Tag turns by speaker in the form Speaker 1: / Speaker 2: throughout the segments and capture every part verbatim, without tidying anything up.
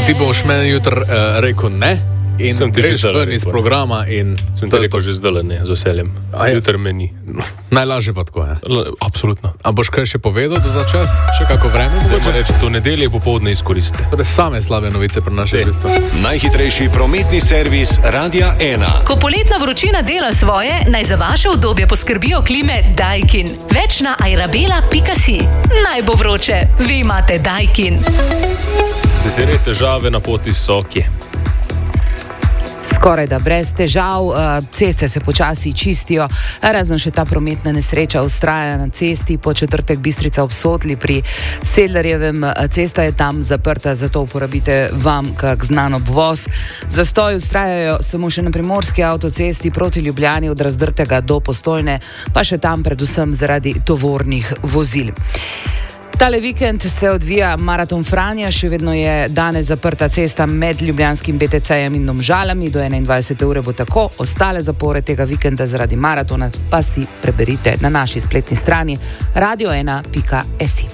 Speaker 1: ti boš meni jutri uh, rekel ne in
Speaker 2: Sem ti
Speaker 1: greš
Speaker 2: že zdaj
Speaker 1: ven iz
Speaker 2: rekel.
Speaker 1: programa in
Speaker 2: Sem
Speaker 1: to
Speaker 2: ti
Speaker 1: je
Speaker 2: rekel že zdaj, ne, z veseljem.
Speaker 1: A je?
Speaker 2: Jutri meni.
Speaker 1: najlažje pa tako je.
Speaker 2: L- Absolutno.
Speaker 1: A boš kaj še povedal do za čas? Še kako vreme?
Speaker 2: Mogoče reči, do nedelje popoldne izkoristite.
Speaker 1: Torej same slabe novice prenašajo v bistvu.
Speaker 3: Najhitrejši prometni servis Radia ena.
Speaker 4: Ko poletna vročina dela svoje, naj za vaše udobje poskrbijo klime Daikin. Več na airabela pika si. Naj bo vroče, vi imate Daikin.
Speaker 2: Zdaj težave na poti so kje.
Speaker 5: Skoraj da brez težav, ceste se počasi čistijo, razen še ta prometna nesreča ustraja na cesti po četrtek Bistrica ob Sotli pri Sedlarjevem. Cesta je tam zaprta, zato uporabite vam kak znan obvoz. Zastoj ustrajajo samo še na primorski avtocesti proti Ljubljani od Razdrtega do Postojne, pa še tam predvsem zaradi tovornih vozil. Tale vikend se odvija Maraton Franja, še vedno je danes zaprta cesta med Ljubljanskim B T C-jem in Domžalami, do enaindvajsete ure bo tako, ostale zapore tega vikenda zaradi maratona pa si preberite na naši spletni strani radio ena pika si.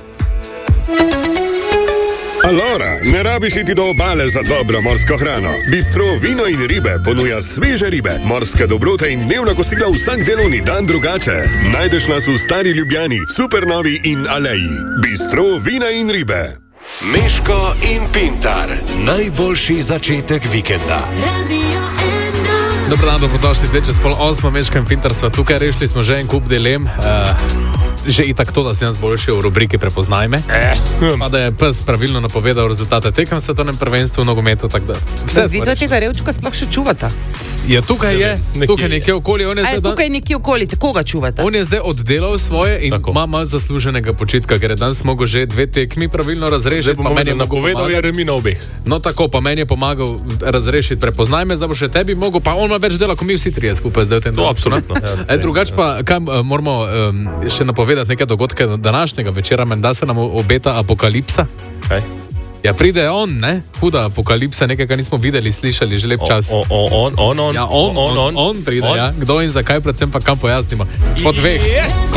Speaker 6: Alora, ne rabiš iti do obale za dobro morsko hrano. Bistro Vino in ribe ponuja sveže ribe, morske dobrote in dnevna kosila vsak delovni dan drugače. Najdeš nas v Stari Ljubljani, Supernovi in Aleji. Bistro Vina in ribe.
Speaker 3: Meško in Pintar. Najboljši začetek vikenda.
Speaker 1: Dobro dan, dobrodošli, zdaj čez pol osma, Meško in Pintar sva tukaj, rešili smo že en kup dilem. Uh, že itak to, da sem jaz boljši v rubriki Prepoznaj me. Eh. Pa da je pes pravilno napovedal rezultate tekem v svetovnem prvenstvu v nogometu, tako da vse smo
Speaker 5: Vidva
Speaker 1: rešili.
Speaker 5: tega revčka sploh še čuvata?
Speaker 1: Ja, tukaj je,
Speaker 2: Nekje
Speaker 1: tukaj
Speaker 2: je.
Speaker 1: nekje okoli, on je,
Speaker 5: A je
Speaker 1: zdaj,
Speaker 5: tukaj nekje okoli, koga čuvata?
Speaker 1: on je zdaj oddelal svoje in
Speaker 2: Tako.
Speaker 1: ima malo zasluženega počitka, ker je danes mogel že dve tekmi pravilno razrešiti.
Speaker 2: Zdaj bomo
Speaker 1: pa meni je mogel
Speaker 2: napovedal
Speaker 1: pomagati.
Speaker 2: Jeremina obeh.
Speaker 1: No tako, pa meni je pomagal razrešiti Prepoznaj me, zdaj bo še tebi mogel, pa on ima več dela, kot mi vsi trije skupaj zdaj v tem
Speaker 2: To
Speaker 1: domu,
Speaker 2: absolutno.
Speaker 1: ne?
Speaker 2: Ja,
Speaker 1: E, drugač pa, kam uh, moramo um, še napovedati neke dogodke današnjega večera, menda se nam obeta apokalipsa.
Speaker 2: Kaj?
Speaker 1: Ja, pride on, ne? Huda apokalipsa, nekaj, kar nismo videli, slišali že lep čas.
Speaker 2: O, o, on, on, on,
Speaker 1: Ja, on, on, on, on pride,
Speaker 2: on.
Speaker 1: ja. Kdo in zakaj, predvsem pa kam pojasnimo. Po dveh.
Speaker 2: Yes.